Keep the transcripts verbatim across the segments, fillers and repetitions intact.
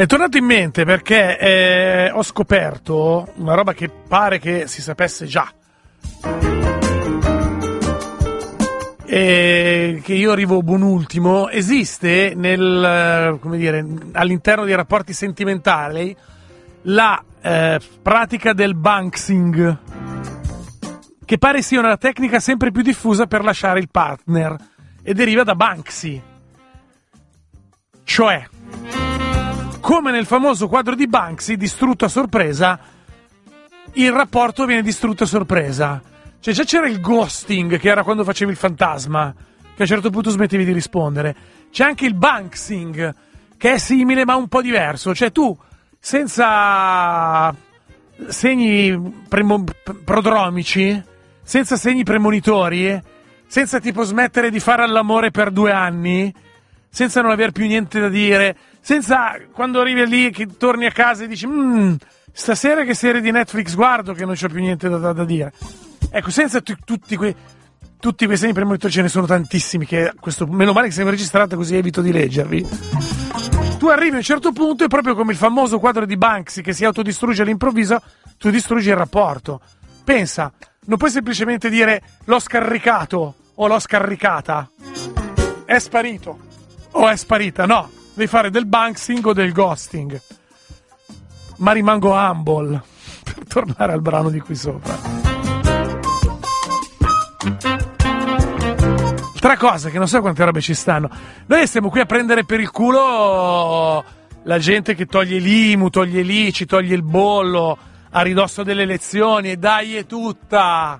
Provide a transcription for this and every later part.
è tornato in mente perché eh, ho scoperto una roba che pare che si sapesse già, e che io arrivo buon ultimo. Esiste nel, come dire, all'interno dei rapporti sentimentali la eh, pratica del banksing, che pare sia una tecnica sempre più diffusa per lasciare il partner, e deriva da Banksy. Cioè, come nel famoso quadro di Banksy, distrutto a sorpresa, il rapporto viene distrutto a sorpresa. Cioè, già c'era il ghosting, che era quando facevi il fantasma, che a un certo punto smettevi di rispondere. C'è anche il banksing, che è simile ma un po' diverso. Cioè, tu, senza segni premo- prodromici, senza segni premonitori, senza tipo smettere di fare all'amore per due anni, senza non aver più niente da dire, senza quando arrivi lì che torni a casa e dici mmm, stasera che serie di Netflix guardo che non c'ho più niente da, da, da dire. Ecco, senza t- tutti quei tutti quei segni premonitori, ce ne sono tantissimi, che questo, meno male che siamo registrati così evito di leggervi. Tu arrivi a un certo punto e proprio come il famoso quadro di Banksy che si autodistrugge all'improvviso, tu distruggi il rapporto. Pensa, non puoi semplicemente dire l'ho scaricato o l'ho scaricata, è sparito o è sparita, no, devi fare del banksing o del ghosting. Ma rimango humble per tornare al brano di qui sopra. Altra cosa che non so quante robe ci stanno, noi stiamo qui a prendere per il culo la gente che toglie l'I M U, toglie l'I C I, toglie il bollo a ridosso delle elezioni, e dai è tutta.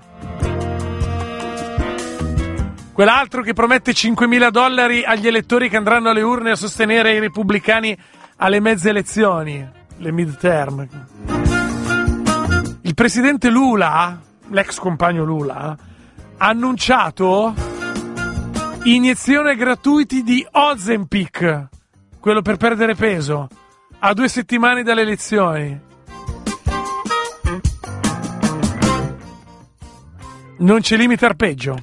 Quell'altro che promette cinquemila dollari agli elettori che andranno alle urne a sostenere i repubblicani alle mezze elezioni, le midterm. Il presidente Lula, l'ex compagno Lula, ha annunciato iniezione gratuiti di Ozempic, quello per perdere peso, a due settimane dalle elezioni. Non c'è limite arpeggio.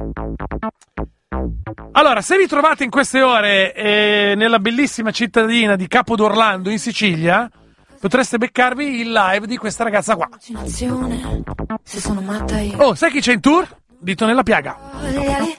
Allora, se vi trovate in queste ore eh, nella bellissima cittadina di Capodorlando in Sicilia, potreste beccarvi il live di questa ragazza qua. Oh, sai chi c'è in tour? Dito nella piaga.